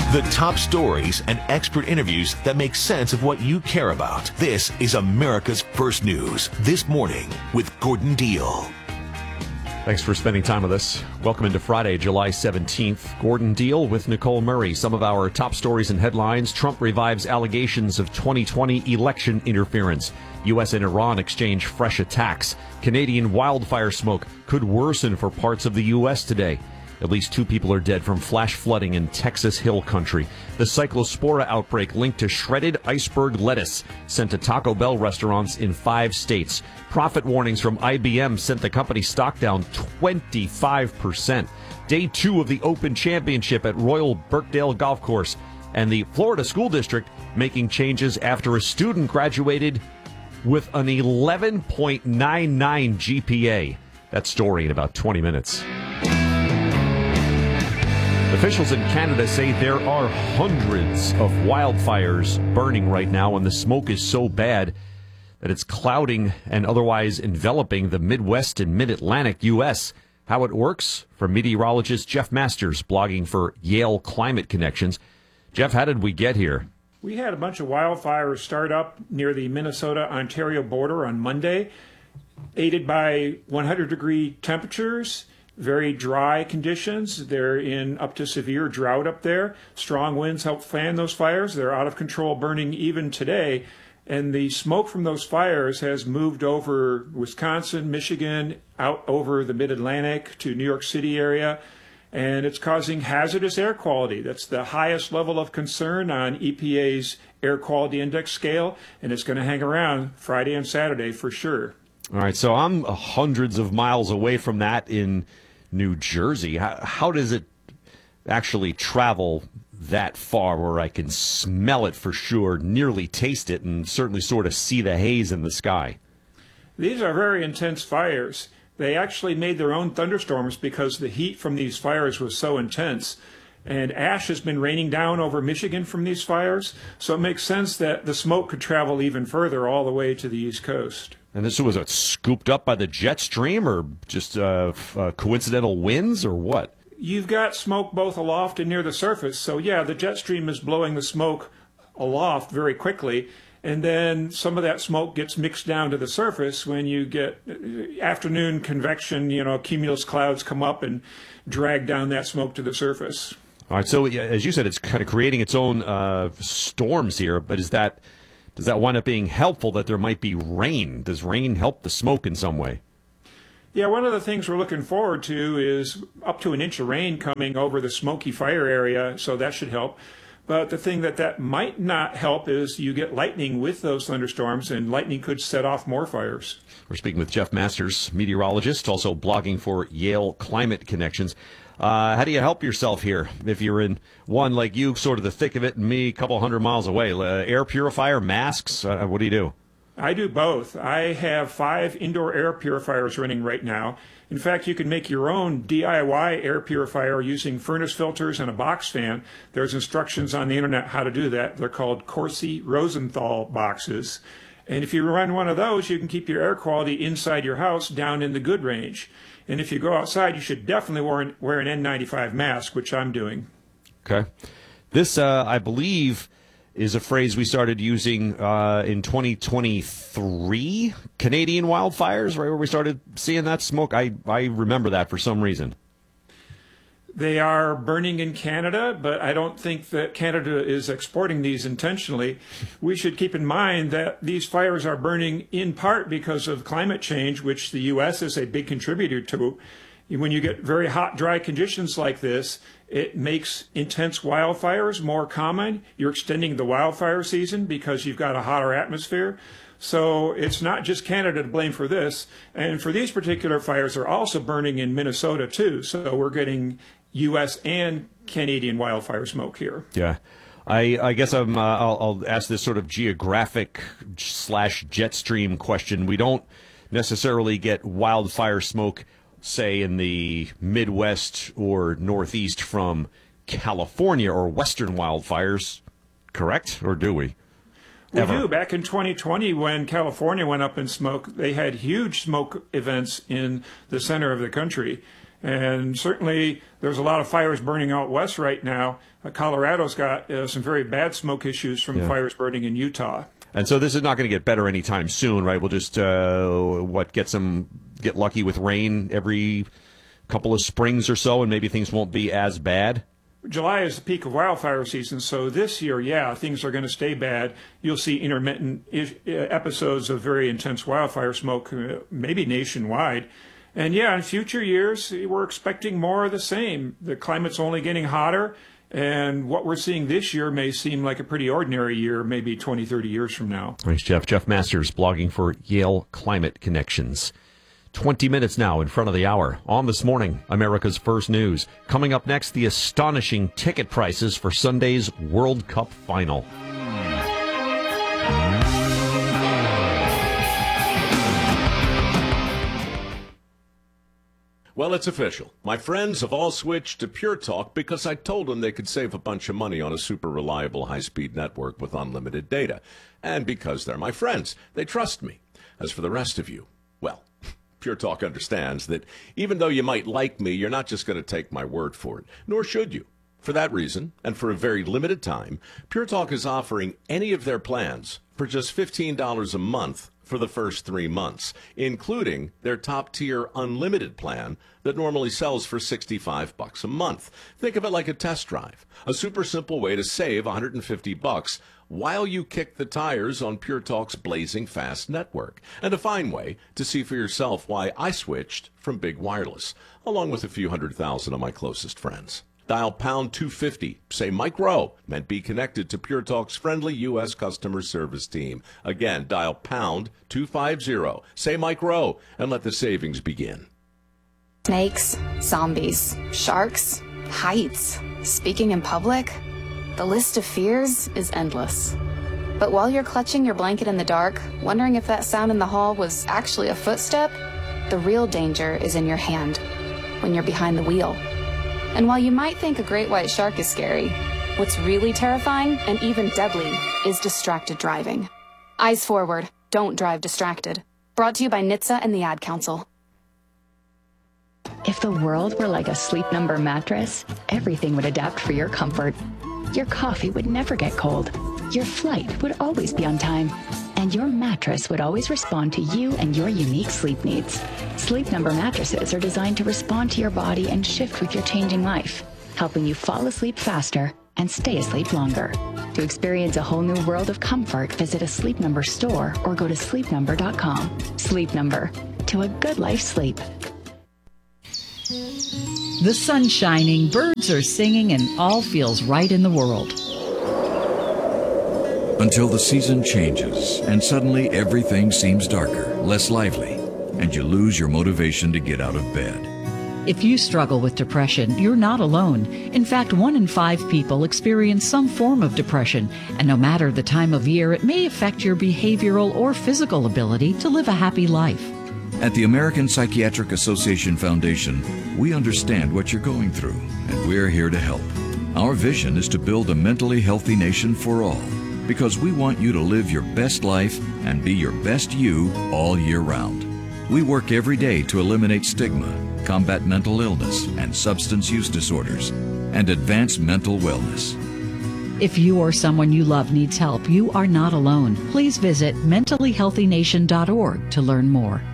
The top stories and expert interviews that make sense of what you care about. This is America's First News This Morning with Gordon Deal. Thanks for spending time with us. Welcome into Friday, July 17th. Gordon Deal with Nicole Murray. Some of our top stories and headlines. Trump revives allegations of 2020 election interference. U.S. and Iran exchange fresh attacks. Canadian wildfire smoke could worsen for parts of the U.S. today. At least 2 people are dead from flash flooding in Texas Hill Country. The Cyclospora outbreak linked to shredded iceberg lettuce sent to Taco Bell restaurants in 5 states. Profit warnings from IBM sent the company stock down 25%. Day 2 of the Open Championship at Royal Birkdale Golf Course. And the Florida School District making changes after a student graduated with an 11.99 GPA. That story in about 20 minutes. Officials in Canada say there are hundreds of wildfires burning right now, and the smoke is so bad that it's clouding and otherwise enveloping the Midwest and Mid-Atlantic U.S. How it works? From meteorologist Jeff Masters, blogging for Yale Climate Connections. Jeff, how did we get here? We had a bunch of wildfires start up near the Minnesota-Ontario border on Monday, aided by 100-degree temperatures. Very dry conditions. They're in up to severe drought up there. Strong winds help fan those fires. They're out of control, burning even today. And the smoke from those fires has moved over Wisconsin, Michigan, out over the Mid-Atlantic to New York City area. And it's causing hazardous air quality. That's the highest level of concern on EPA's air quality index scale. And it's going to hang around Friday and Saturday for sure. All right, so I'm hundreds of miles away from that in New Jersey. How does it actually travel that far where I can smell it for sure, nearly taste it, and certainly sort of see the haze in the sky? These are very intense fires. They actually made their own thunderstorms because the heat from these fires was so intense. And ash has been raining down over Michigan from these fires, so it makes sense that the smoke could travel even further all the way to the East Coast. And this was scooped up by the jet stream, or just coincidental winds, or what? You've got smoke both aloft and near the surface. So, yeah, the jet stream is blowing the smoke aloft very quickly. And then some of that smoke gets mixed down to the surface when you get afternoon convection, cumulus clouds come up and drag down that smoke to the surface. All right, so as you said, it's kind of creating its own storms here, but does that wind up being helpful that there might be rain? Does rain help the smoke in some way? Yeah, one of the things we're looking forward to is up to an inch of rain coming over the smoky fire area, so that should help. But the thing that might not help is you get lightning with those thunderstorms, and lightning could set off more fires. We're speaking with Jeff Masters, meteorologist, also blogging for Yale Climate Connections. How do you help yourself here if you're in one like you, sort of the thick of it, and me a couple hundred miles away? Air purifier, masks, what do you do? I do both. I have 5 indoor air purifiers running right now. In fact, you can make your own DIY air purifier using furnace filters and a box fan. There's instructions on the internet how to do that. They're called Corsi Rosenthal boxes. And if you run one of those, you can keep your air quality inside your house down in the good range. And if you go outside, you should definitely wear an N95 mask, which I'm doing. Okay. This, I believe, is a phrase we started using in 2023, Canadian wildfires, right, where we started seeing that smoke. I remember that for some reason. They are burning in Canada, but I don't think that Canada is exporting these intentionally. We should keep in mind that these fires are burning in part because of climate change, which the U.S. is a big contributor to. When you get very hot, dry conditions like this, it makes intense wildfires more common. You're extending the wildfire season because you've got a hotter atmosphere. So it's not just Canada to blame for this. And for these particular fires, they're also burning in Minnesota, too. So we're getting U.S. and Canadian wildfire smoke here. Yeah. I guess I'll ask this sort of geographic / jet stream question. We don't necessarily get wildfire smoke, say, in the Midwest or Northeast from California or Western wildfires, correct? Or do we? We do. Back in 2020, when California went up in smoke, they had huge smoke events in the center of the country. And certainly there's a lot of fires burning out west right now. Colorado's got some very bad smoke issues from fires burning in Utah. And so this is not going to get better anytime soon, right? We'll just, get lucky with rain every couple of springs or so, and maybe things won't be as bad? July is the peak of wildfire season, so this year, things are going to stay bad. You'll see intermittent episodes of very intense wildfire smoke, maybe nationwide. And in future years, we're expecting more of the same. The climate's only getting hotter, and what we're seeing this year may seem like a pretty ordinary year, maybe 20, 30 years from now. Thanks, Jeff. Jeff Masters, blogging for Yale Climate Connections. 20 minutes now in front of the hour. On This Morning, America's First News. Coming up next, the astonishing ticket prices for Sunday's World Cup final. Well, it's official. My friends have all switched to Pure Talk because I told them they could save a bunch of money on a super reliable high-speed network with unlimited data. And because they're my friends, they trust me. As for the rest of you, well, Pure Talk understands that even though you might like me, you're not just going to take my word for it, nor should you. For that reason, and for a very limited time, Pure Talk is offering any of their plans for just $15 a month for the first 3 months, including their top-tier unlimited plan that normally sells for $65 a month. Think of it like a test drive, a super simple way to save $150 while you kick the tires on Pure Talk's blazing fast network, and a fine way to see for yourself why I switched from big wireless, along with a few 100,000 of my closest friends. Dial pound 250, say Mike Rowe, and be connected to Pure Talk's friendly U.S. customer service team. Again, dial pound 250, say Mike Rowe, and let the savings begin. Snakes, zombies, sharks, heights, speaking in public. The list of fears is endless. But while you're clutching your blanket in the dark, wondering if that sound in the hall was actually a footstep, the real danger is in your hand, when you're behind the wheel. And while you might think a great white shark is scary, what's really terrifying and even deadly is distracted driving. Eyes forward, don't drive distracted. Brought to you by NHTSA and the Ad Council. If the world were like a Sleep Number mattress, everything would adapt for your comfort. Your coffee would never get cold. Your flight would always be on time. And your mattress would always respond to you and your unique sleep needs. Sleep Number mattresses are designed to respond to your body and shift with your changing life, helping you fall asleep faster and stay asleep longer. To experience a whole new world of comfort, visit a Sleep Number store or go to sleepnumber.com. Sleep Number, to a good life sleep. The sun's shining, birds are singing, and all feels right in the world. Until the season changes and suddenly everything seems darker, less lively, and you lose your motivation to get out of bed. If you struggle with depression, you're not alone. In fact, 1 in 5 people experience some form of depression, and no matter the time of year, it may affect your behavioral or physical ability to live a happy life. At the American Psychiatric Association Foundation, we understand what you're going through, and we're here to help. Our vision is to build a mentally healthy nation for all, because we want you to live your best life and be your best you all year round. We work every day to eliminate stigma, combat mental illness and substance use disorders, and advance mental wellness. If you or someone you love needs help, you are not alone. Please visit mentallyhealthynation.org to learn more.